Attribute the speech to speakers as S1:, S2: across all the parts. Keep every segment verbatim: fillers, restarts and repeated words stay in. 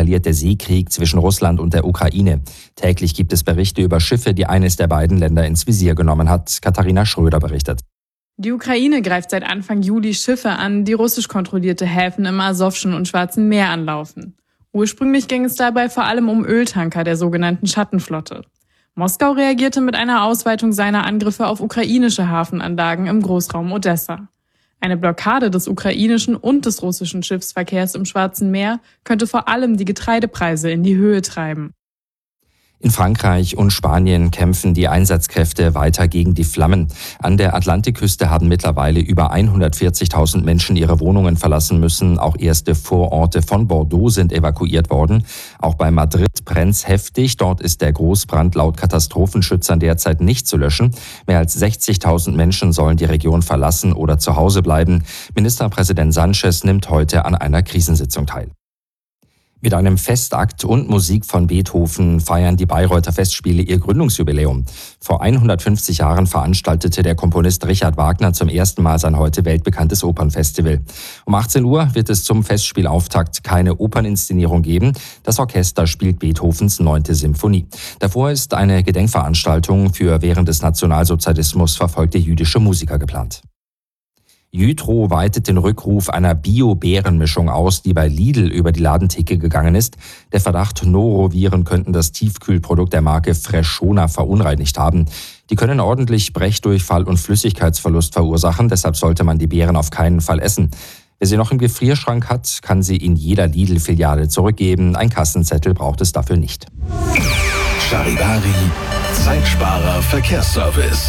S1: eskaliert der Seekrieg zwischen Russland und der Ukraine. Täglich gibt es Berichte über Schiffe, die eines der beiden Länder ins Visier genommen hat. Katharina Schröder berichtet.
S2: Die Ukraine greift seit Anfang Juli Schiffe an, die russisch kontrollierte Häfen im Asowschen und Schwarzen Meer anlaufen. Ursprünglich ging es dabei vor allem um Öltanker der sogenannten Schattenflotte. Moskau reagierte mit einer Ausweitung seiner Angriffe auf ukrainische Hafenanlagen im Großraum Odessa. Eine Blockade des ukrainischen und des russischen Schiffsverkehrs im Schwarzen Meer könnte vor allem die Getreidepreise in die Höhe treiben.
S1: In Frankreich und Spanien kämpfen die Einsatzkräfte weiter gegen die Flammen. An der Atlantikküste haben mittlerweile über hundertvierzigtausend Menschen ihre Wohnungen verlassen müssen. Auch erste Vororte von Bordeaux sind evakuiert worden. Auch bei Madrid brennt's heftig. Dort ist der Großbrand laut Katastrophenschützern derzeit nicht zu löschen. Mehr als sechzigtausend Menschen sollen die Region verlassen oder zu Hause bleiben. Ministerpräsident Sánchez nimmt heute an einer Krisensitzung teil. Mit einem Festakt und Musik von Beethoven feiern die Bayreuther Festspiele ihr Gründungsjubiläum. Vor hundertfünfzig Jahren veranstaltete der Komponist Richard Wagner zum ersten Mal sein heute weltbekanntes Opernfestival. Um achtzehn Uhr wird es zum Festspielauftakt keine Operninszenierung geben. Das Orchester spielt Beethovens neunte Symphonie. Davor ist eine Gedenkveranstaltung für während des Nationalsozialismus verfolgte jüdische Musiker geplant. Jytro weitet den Rückruf einer Bio-Beerenmischung aus, die bei Lidl über die Ladentheke gegangen ist. Der Verdacht, Noroviren könnten das Tiefkühlprodukt der Marke Freshona verunreinigt haben. Die können ordentlich Brechdurchfall und Flüssigkeitsverlust verursachen, deshalb sollte man die Beeren auf keinen Fall essen. Wer sie noch im Gefrierschrank hat, kann sie in jeder Lidl-Filiale zurückgeben. Ein Kassenzettel braucht es dafür nicht.
S3: Charivari, Zeitsparer Verkehrsservice.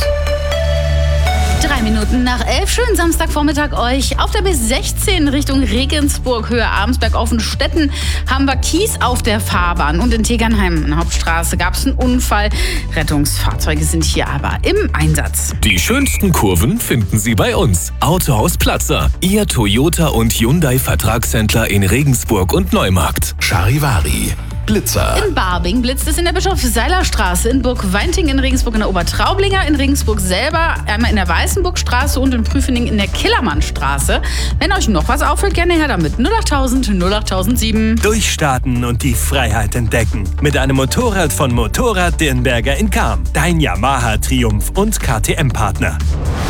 S4: Drei Minuten nach elf. Schönen Samstagvormittag euch. Auf der B sechzehn Richtung Regensburg, Höhe Abensberg, Offenstetten, haben wir Kies auf der Fahrbahn. Und in Tegernheim, in der Hauptstraße, gab es einen Unfall. Rettungsfahrzeuge sind hier aber im Einsatz.
S5: Die schönsten Kurven finden Sie bei uns. Autohaus Platzer, Ihr Toyota und Hyundai Vertragshändler in Regensburg und Neumarkt.
S3: Charivari, Blitzer.
S4: In Barbing blitzt es in der Bischof-Seiler-Straße, in Burg-Weinting, in Regensburg in der Obertraublinger, in Regensburg selber, einmal in der Weißenburgstraße und in Prüfening in der Killermannstraße. Wenn euch noch was auffällt, gerne her damit. null achttausend, null achttausendsieben.
S6: Durchstarten und die Freiheit entdecken. Mit einem Motorrad von Motorrad Dirnberger in Cham. Dein Yamaha Triumph und K T M-Partner.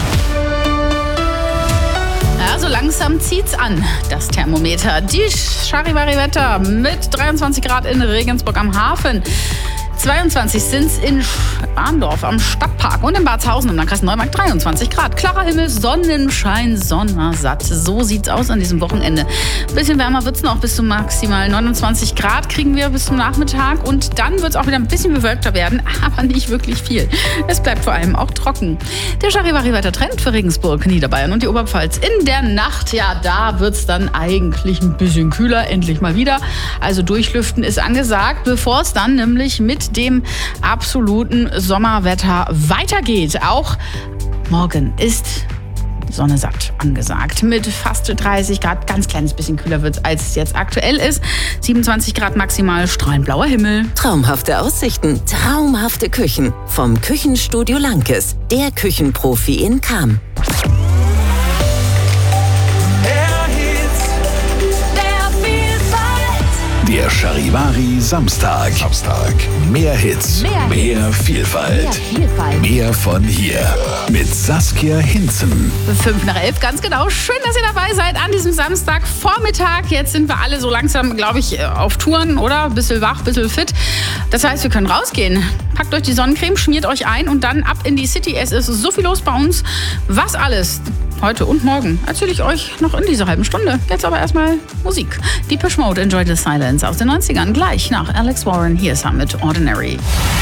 S4: Ja, so langsam zieht's an, das Thermometer. Die Charivari-Wetter mit dreiundzwanzig Grad in Regensburg am Hafen. zweiundzwanzig sind's in Arndorf am Stadtpark und in Barzhausen im Landkreis Neumarkt dreiundzwanzig Grad. Klarer Himmel, Sonnenschein, Sonnersatt. So sieht's aus an diesem Wochenende. Ein bisschen wärmer wird's noch, bis zu maximal neunundzwanzig Grad kriegen wir bis zum Nachmittag. Und dann wird's auch wieder ein bisschen bewölkter werden, aber nicht wirklich viel. Es bleibt vor allem auch trocken. Der Charivari-Wetter-Trend für Regensburg, Niederbayern und die Oberpfalz. In der Nacht, ja, da wird's dann eigentlich ein bisschen kühler, endlich mal wieder. Also durchlüften ist angesagt, bevor es dann nämlich mit dem absoluten Sommerwetter weitergeht. Auch morgen ist Sonne satt angesagt. Mit fast dreißig Grad, ganz kleines bisschen kühler wird es, als es jetzt aktuell ist. siebenundzwanzig Grad maximal, strahlend blauer Himmel.
S7: Traumhafte Aussichten, traumhafte Küchen. Vom Küchenstudio Lankes, der Küchenprofi in Cham.
S3: Der Charivari Samstag. Samstag. Mehr Hits, mehr, mehr Vielfalt.
S4: Mehr Vielfalt.
S3: Mehr von hier. Mit Saskia Hinzen.
S4: Fünf nach elf, ganz genau. Schön, dass ihr dabei seid an diesem Samstagvormittag. Jetzt sind wir alle so langsam, glaube ich, auf Touren, oder? Bisschen wach, bisschen fit. Das heißt, wir können rausgehen. Packt euch die Sonnencreme, schmiert euch ein und dann ab in die City. Es ist so viel los bei uns. Was alles heute und morgen erzähle ich euch noch in dieser halben Stunde. Jetzt aber erstmal Musik. Depeche Mode, Enjoy the Silence aus den neunzigern. Gleich nach Alex Warren. Hier ist er mit Ordinary.